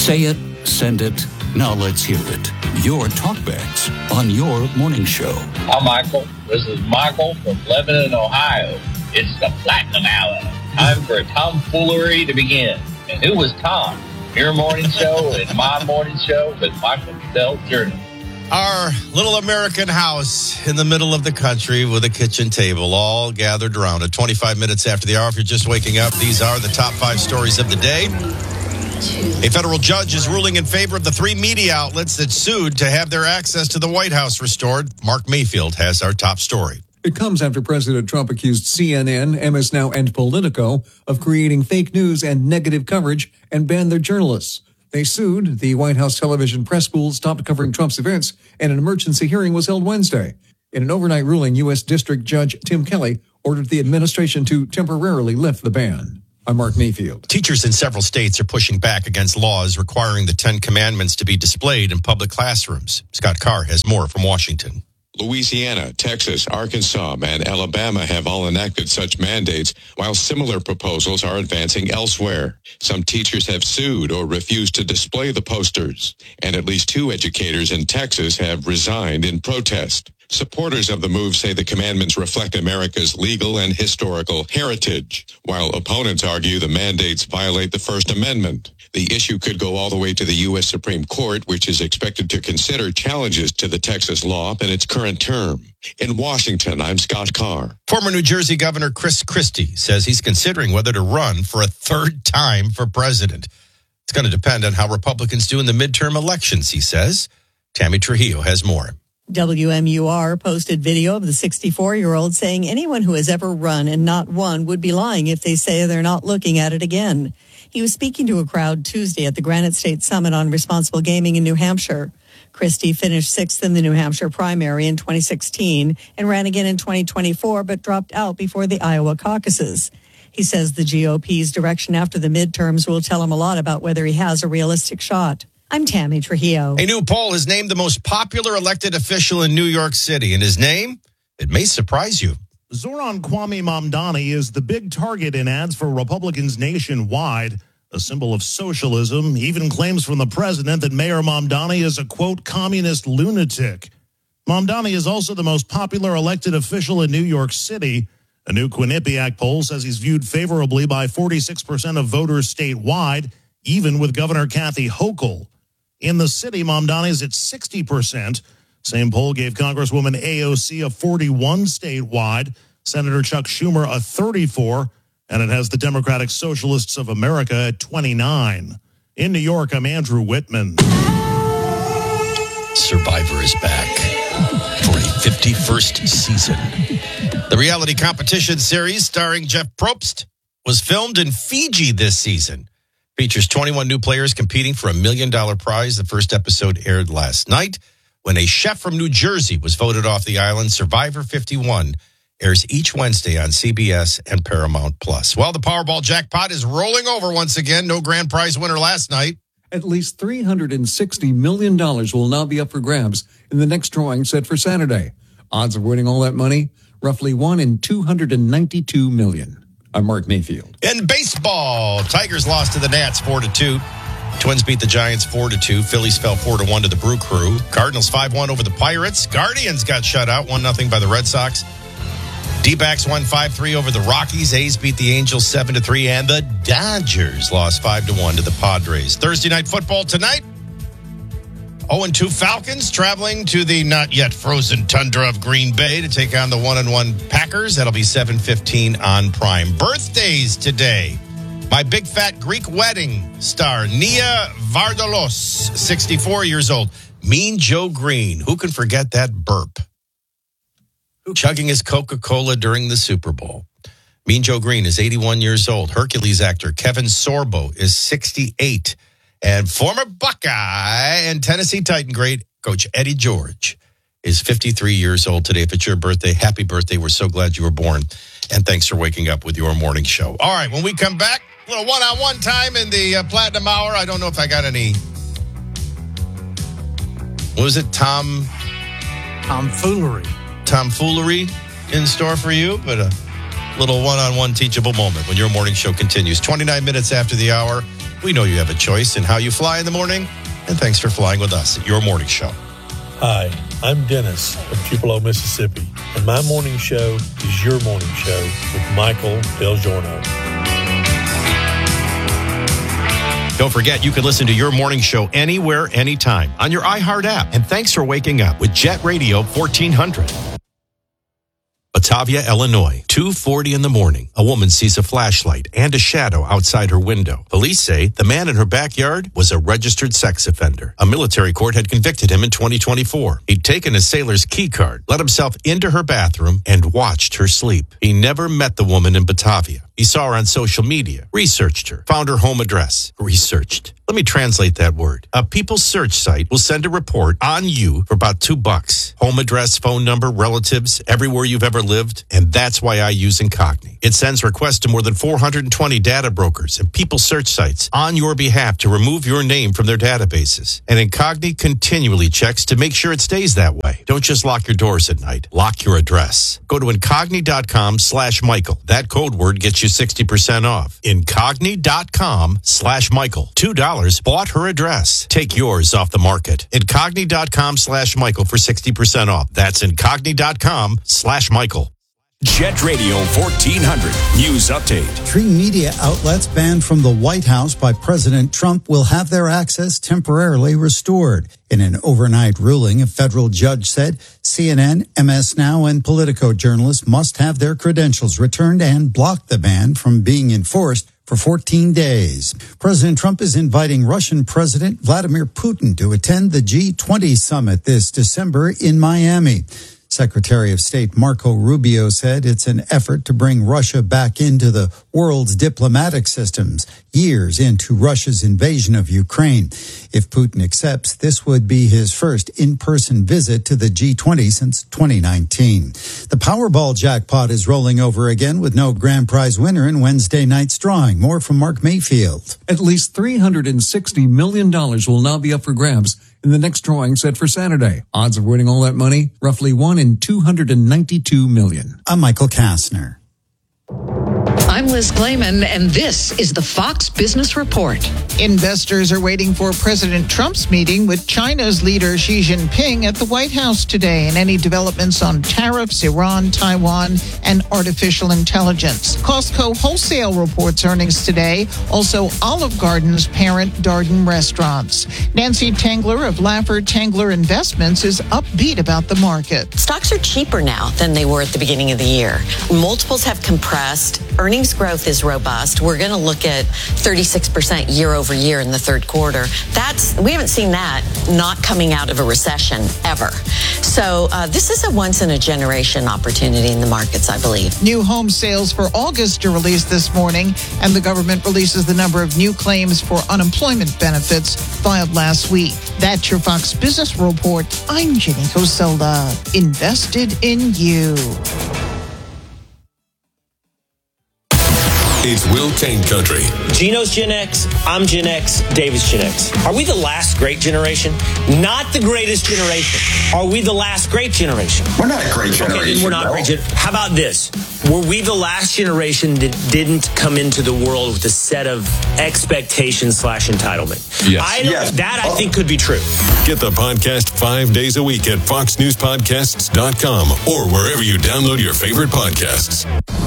Say it, send it. Now let's hear it. Your talkbacks on your morning show. Hi, Michael. This is Michael from Lebanon, Ohio. It's the Platinum Hour. Time for a tomfoolery to begin. And who was Tom? Your morning show and my morning show with Michael Bell Journal. Our little American house in the middle of the country with a kitchen table all gathered around it. 25 minutes after the hour, if you're just waking up, these are the top 5 stories of the day. A federal judge is ruling in favor of the 3 media outlets that sued to have their access to the White House restored. Mark Mayfield has our top story. It comes after President Trump accused CNN, MS Now, and Politico of creating fake news and negative coverage and banned their journalists. They sued. The White House television press school stopped covering Trump's events, and an emergency hearing was held Wednesday. In an overnight ruling, U.S. District Judge Tim Kelly ordered the administration to temporarily lift the ban. I'm Mark Mayfield. Teachers in several states are pushing back against laws requiring the 10 Commandments to be displayed in public classrooms. Scott Carr has more from Washington. Louisiana, Texas, Arkansas, and Alabama have all enacted such mandates, while similar proposals are advancing elsewhere. Some teachers have sued or refused to display the posters, and at least 2 educators in Texas have resigned in protest. Supporters of the move say the commandments reflect America's legal and historical heritage, while opponents argue the mandates violate the First Amendment. The issue could go all the way to the U.S. Supreme Court, which is expected to consider challenges to the Texas law in its current term. In Washington, I'm Scott Carr. Former New Jersey Governor Chris Christie says he's considering whether to run for a 3rd time for president. It's going to depend on how Republicans do in the midterm elections, he says. Tammy Trujillo has more. WMUR posted video of the 64-year-old saying anyone who has ever run and not won would be lying if they say they're not looking at it again. He was speaking to a crowd Tuesday at the Granite State Summit on Responsible Gaming in New Hampshire. Christie finished 6th in the New Hampshire primary in 2016 and ran again in 2024, but dropped out before the Iowa caucuses. He says the GOP's direction after the midterms will tell him a lot about whether he has a realistic shot. I'm Tammy Trujillo. A new poll has named the most popular elected official in New York City, and his name, it may surprise you. Zoran Kwame Mamdani is the big target in ads for Republicans nationwide, a symbol of socialism. Even claims from the president that Mayor Mamdani is a, quote, communist lunatic. Mamdani is also the most popular elected official in New York City. A new Quinnipiac poll says he's viewed favorably by 46% of voters statewide, even with Governor Kathy Hochul. In the city, Mamdani is at 60%. Same poll gave Congresswoman AOC a 41 statewide, Senator Chuck Schumer a 34, and it has the Democratic Socialists of America at 29. In New York, I'm Andrew Whitman. Survivor is back for a 51st season. The reality competition series starring Jeff Probst was filmed in Fiji this season. Features 21 new players competing for $1 million prize. The first episode aired last night. When a chef from New Jersey was voted off the island, Survivor 51 airs each Wednesday on CBS and Paramount+. Well, the Powerball jackpot is rolling over once again. No grand prize winner last night. At least $360 million will now be up for grabs in the next drawing set for Saturday. Odds of winning all that money, roughly 1 in 292 million. I'm Mark Mayfield. In baseball, Tigers lost to the Nats 4-2. Twins beat the Giants 4-2. Phillies fell 4-1 to the Brew Crew. Cardinals 5-1 over the Pirates. Guardians got shut out 1-0 by the Red Sox. D-backs won 5-3 over the Rockies. A's beat the Angels 7-3. And the Dodgers lost 5-1 to the Padres. Thursday night football tonight. 0-2 Falcons traveling to the not yet frozen tundra of Green Bay to take on the 1-1 Packers. That'll be 7:15 on Prime. Birthdays today. My big fat Greek wedding star, Nia Vardalos, 64 years old. Mean Joe Green. Who can forget that burp? Chugging his Coca-Cola during the Super Bowl. Mean Joe Green is 81 years old. Hercules actor Kevin Sorbo is 68. And former Buckeye and Tennessee Titan great coach Eddie George is 53 years old today. If it's your birthday, happy birthday. We're so glad you were born. And thanks for waking up with your morning show. All right, when we come back, a little one-on-one time in the Platinum Hour. I don't know if I got any... What was it? Tomfoolery in store for you, but a little one-on-one teachable moment when your morning show continues. 29 minutes after the hour. We know you have a choice in how you fly in the morning, and thanks for flying with us at Your Morning Show. Hi, I'm Dennis from Tupelo, Mississippi, and my morning show is Your Morning Show with Michael Del Giorno. Don't forget, you can listen to Your Morning Show anywhere, anytime on your iHeart app. And thanks for waking up with Jet Radio 1400. Batavia, Illinois, 2:40 in the morning. A woman sees a flashlight and a shadow outside her window. Police say the man in her backyard was a registered sex offender. A military court had convicted him in 2024. He'd taken a sailor's key card, let himself into her bathroom, and watched her sleep. He never met the woman in Batavia. He saw her on social media, researched her, found her home address. Researched. Let me translate that word. A People search site will send a report on you for about $2. Home address, phone number, relatives, everywhere you've ever lived. And that's why I use Incogni. It sends requests to more than 420 data brokers and People search sites on your behalf to remove your name from their databases. And Incogni continually checks to make sure it stays that way. Don't just lock your doors at night. Lock your address. Go to Incogni.com/Michael. That code word gets you 60% off. Incogni.com/Michael. $2 bought her address. Take yours off the market. Incogni.com/Michael for 60% off. That's Incogni.com/Michael. Jet Radio 1400 News Update. 3 media outlets banned from the White House by President Trump will have their access temporarily restored. In an overnight ruling, a federal judge said CNN, MS Now, and Politico journalists must have their credentials returned and block the ban from being enforced for 14 days. President Trump is inviting Russian President Vladimir Putin to attend the G20 summit this December in Miami. Secretary of State Marco Rubio said it's an effort to bring Russia back into the world's diplomatic systems, years into Russia's invasion of Ukraine. If Putin accepts, this would be his first in-person visit to the G20 since 2019. The Powerball jackpot is rolling over again with no grand prize winner in Wednesday night's drawing. More from Mark Mayfield. At least $360 million will now be up for grabs in the next drawing set for Saturday. Odds of winning all that money, roughly 1 in 292 million. I'm Michael Kastner. I'm Liz Clayman, and this is the Fox Business Report. Investors are waiting for President Trump's meeting with China's leader Xi Jinping at the White House today, and any developments on tariffs, Iran, Taiwan, and artificial intelligence. Costco Wholesale reports earnings today. Also, Olive Garden's parent, Darden Restaurants. Nancy Tangler of Laffer Tangler Investments is upbeat about the market. Stocks are cheaper now than they were at the beginning of the year. Multiples have compressed. Earnings growth is robust. We're going to look at 36% year over year in the third quarter. We haven't seen that not coming out of a recession ever. So this is a once in a generation opportunity in the markets, I believe. New home sales for August are released this morning, and the government releases the number of new claims for unemployment benefits filed last week. That's your Fox Business Report. I'm Jenny Coselda. Invested in you. It's Will Kane Country. Gino's Gen X, I'm Gen X, David's Gen X. Are we the last great generation? Not the greatest generation. Are we the last great generation? We're not a great generation. Okay, then we're not a great generation. How about this? Were we the last generation that didn't come into the world with a set of expectations / entitlement? Yes. I think could be true. Get the podcast 5 days a week at foxnewspodcasts.com or wherever you download your favorite podcasts.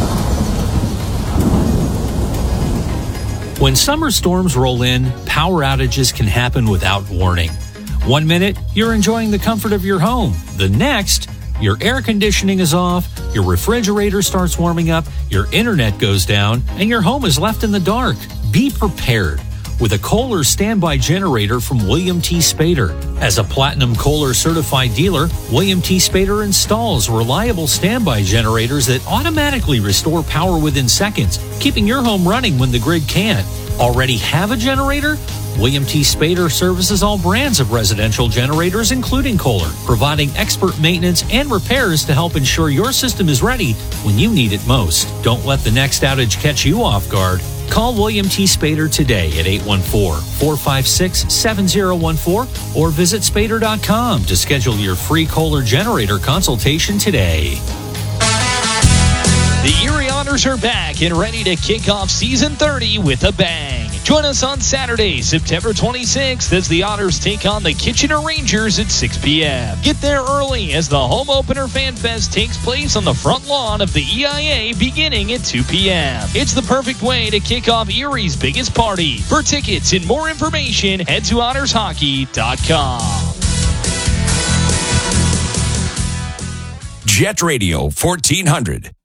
When summer storms roll in, power outages can happen without warning. 1 minute, you're enjoying the comfort of your home. The next, your air conditioning is off, your refrigerator starts warming up, your internet goes down, and your home is left in the dark. Be prepared with a Kohler standby generator from William T. Spader. As a Platinum Kohler certified dealer, William T. Spader installs reliable standby generators that automatically restore power within seconds, keeping your home running when the grid can't. Already have a generator? William T. Spader services all brands of residential generators, including Kohler, providing expert maintenance and repairs to help ensure your system is ready when you need it most. Don't let the next outage catch you off guard. Call William T. Spader today at 814-456-7014 or visit Spader.com to schedule your free Kohler generator consultation today. The Erie Honors are back and ready to kick off season 30 with a bang. Join us on Saturday, September 26th as the Otters take on the Kitchener Rangers at 6 p.m. Get there early as the Home Opener Fan Fest takes place on the front lawn of the EIA beginning at 2 p.m. It's the perfect way to kick off Erie's biggest party. For tickets and more information, head to OttersHockey.com. Jet Radio 1400.